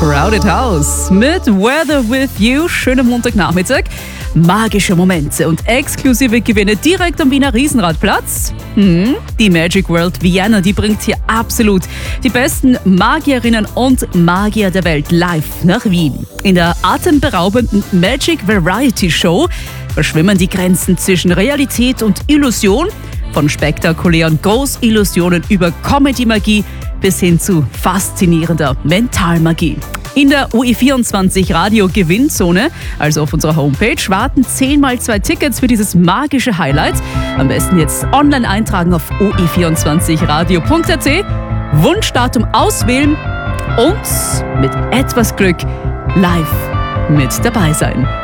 Crowded House mit Weather With You. Schönen Montagnachmittag. Magische Momente und exklusive Gewinne direkt am Wiener Riesenradplatz. Die Magic World Vienna, die bringt hier absolut die besten Magierinnen und Magier der Welt live nach Wien. In der atemberaubenden Magic Variety Show verschwimmen die Grenzen zwischen Realität und Illusion. Von spektakulären Großillusionen über Comedy-Magie bis hin zu faszinierender Mentalmagie. In der OE24 Radio Gewinnzone, also auf unserer Homepage, warten 10x2 Tickets für dieses magische Highlight. Am besten jetzt online eintragen auf oe24radio.at, Wunschdatum auswählen und mit etwas Glück live mit dabei sein.